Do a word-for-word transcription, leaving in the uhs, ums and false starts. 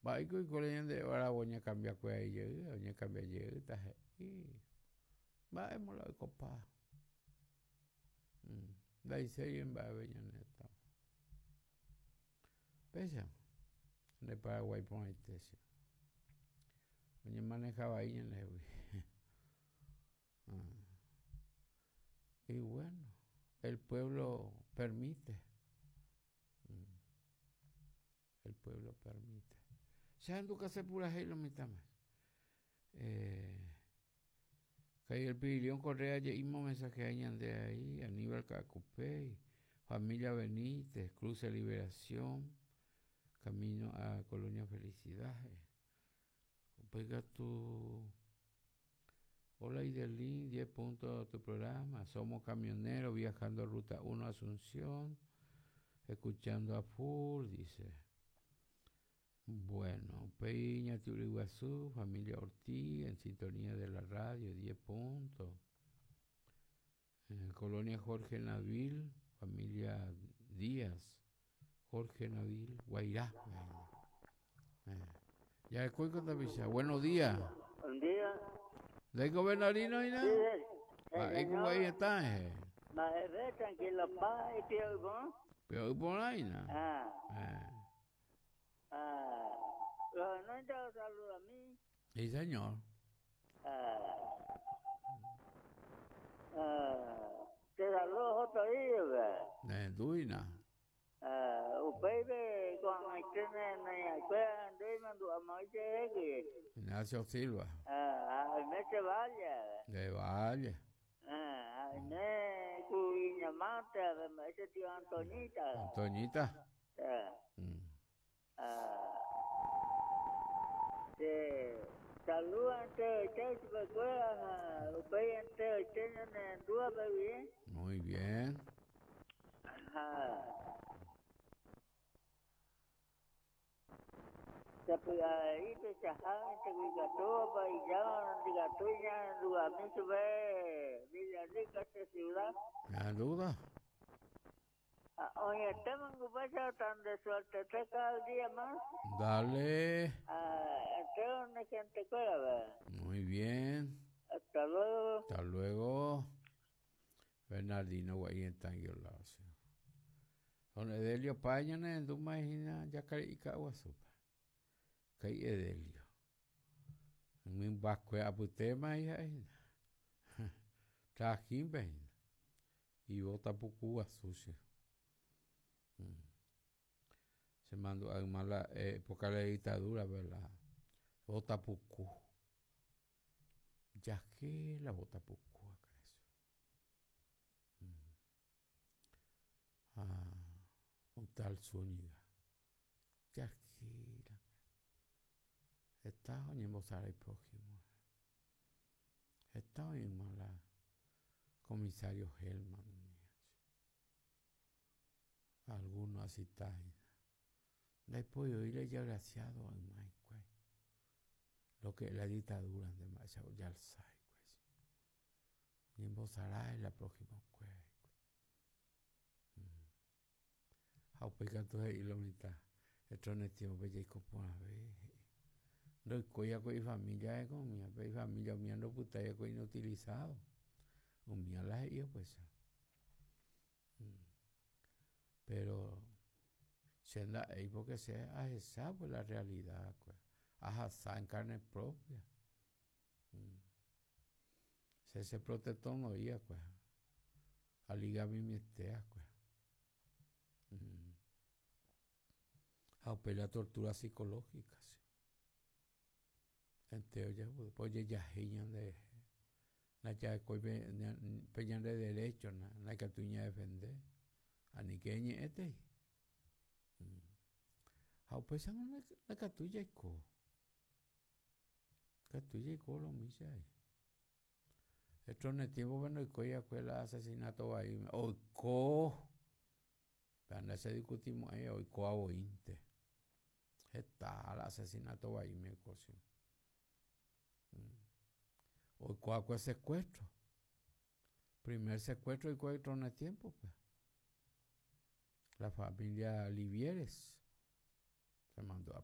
Va y con coleñan de ahora voy a cambiar pues ahí yo, voy a cambiar yo, está ahí. Va, hemos la copa. Da y se en va a neta. Pesa. De Paraguay por ahí te decía. Oye, manejaba ahí en el. Y bueno, el pueblo permite. El pueblo permite. ¿Saben tú que hace pura lo mitad más? Eh. Que el Pilión Correa ya mismo mensaje de ahí, Aníbal Cacupé, Familia Benítez, Cruce Liberación, Camino a Colonia Felicidades. Pega tu. Hola Idelín, diez puntos de tu programa. Somos camioneros viajando ruta uno Asunción, escuchando a full, dice. Bueno, Peña, Tiuriguazú, familia Ortiz, en sintonía de la radio, diez puntos. Eh, Colonia Jorge Navil, familia Díaz, Jorge Navil, Guairá. Eh, eh. Ya estoy con Davisa. Buenos días. Buen día. ¿De gobernadino y nada? Sí, sí, Ahí como ahí está, eh. Mas ve, tranquilo, paz, y tío, ¿no? Pero por ahí, ¿no? Ah, Eh. ah, lo no te saludo a mí. Sí, señor. Ah, ah, te saludo otro día, ve. Eh, Duina. Ah, usted ve, con este nene, escuela, Andrés, mandó a Moisés, que, Ignacio Silva. ah, a me se vaya. De Valle. Ah, a me, cuya mata, me ese tío Antonita. Antoñita. Ah, Mm. ah, de saludan te ustedes me acuerdan ustedes ustedes tienen duda bien. Muy bien. Ajá. Se puede ahí te chajan te guigató para y ya digató ya duda me sube Villa Rica esta ciudad. ¿Me duda? Oye, tengo un paso tan de suerte te cada día más. Dale. Ah, tengo una gente cueva, ¿verdad? Muy bien. Hasta luego. Hasta luego. Bernardino Guay en Tanguiola. Don Edelio Pañane, tú imaginas, ya caí y cago a sopa. Caí Edelio. En un vasco a putema y ahí. Trajín, ven. Y bota pucú a sucio. Se mandó a mala época de la dictadura, ¿verdad? Bota pucú. Ya que la bota pucú acá eso. Ah, un tal Zúñiga. Ya que la. Estaba en Bozara y próximo. Estaba en mala. Comisario Helman. Algunos así está. Después de oírle ya graciado al Mike. Lo que la dictadura de Machado ya el sai. Y en Bozara es la próxima. A pegar todo ahí lo mitad. Esto no es tiempo para ir por una vez. No hay cosa con mi familia es con mi familia mía no puta ya con inutilizado. Con mi ala ellos pues. Pero se anda ahí porque se ha esa pues la realidad pues. Ajá, en carne propia. Se se protector no iba pues. A ligar mi mistea pues. A pelear tortura psicológica. ¿Sí? Entonces, oye, ya giñan de la ya peñan de derecho, la que tuña defender. A ni que ñe este. A pues no la que tuya y co. Que tuya y co lo misa. Esto no es tiempo bueno y co ya fue el asesinato ahí. Hoy co. Pero ese discutimos ahí, hoy co a ointe. Está el asesinato ahí, me coció. Hoy co a secuestro. Primer secuestro y cuatro no es tiempo, pues. La familia Livieres se mandó a